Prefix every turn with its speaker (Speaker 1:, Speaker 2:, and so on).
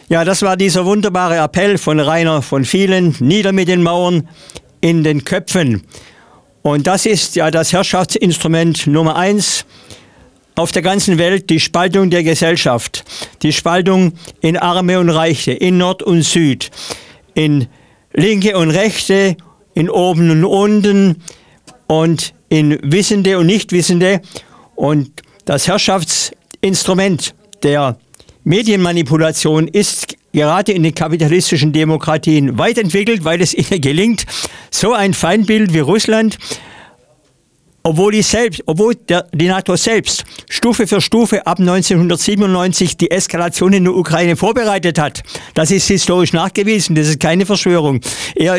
Speaker 1: Ja, das war dieser wunderbare Appell von Rainer von vielen, nieder mit den Mauern in den Köpfen. Und das ist ja das Herrschaftsinstrument Nummer 1 auf der ganzen Welt, die Spaltung der Gesellschaft. Die Spaltung in Arme und Reiche, in Nord und Süd, in Linke und Rechte, in Oben und Unten und in Wissende und Nichtwissende. Und das Herrschaftsinstrument der Medienmanipulation ist gerade in den kapitalistischen Demokratien weit entwickelt, weil es ihnen gelingt, so ein Feindbild wie Russland, obwohl die NATO selbst Stufe für Stufe ab 1997 die Eskalation in der Ukraine vorbereitet hat. Das ist historisch nachgewiesen, das ist keine Verschwörung.